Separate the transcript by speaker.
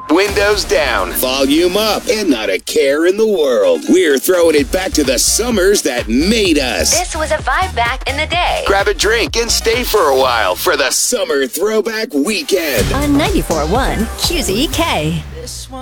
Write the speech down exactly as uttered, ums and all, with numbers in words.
Speaker 1: windows down, volume up, and not a care in the world. We're throwing it back to the summers that made us.
Speaker 2: This was a vibe back in the day.
Speaker 1: Grab a drink and stay for a while for the Summer Throwback Weekend.
Speaker 3: On ninety-four point one Q Z K.